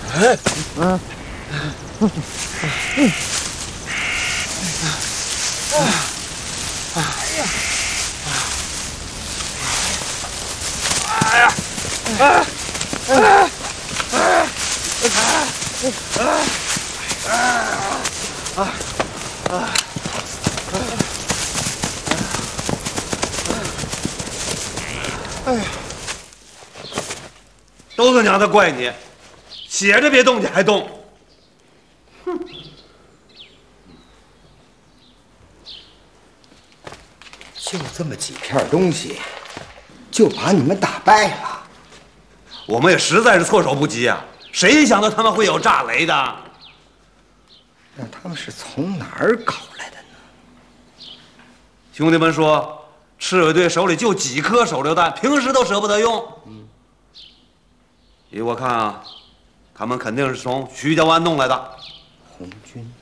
都是娘的怪你，写着别动你还动。哼！ 就这么几片东西，就把你们打败了。 我们也实在是措手不及啊！谁想到他们会有炸雷的？ 那他们是从哪儿搞来的呢？ 兄弟们说，赤卫队手里就几颗手榴弹，平时都舍不得用。依我看啊，他们肯定是从徐家湾弄来的。 红军。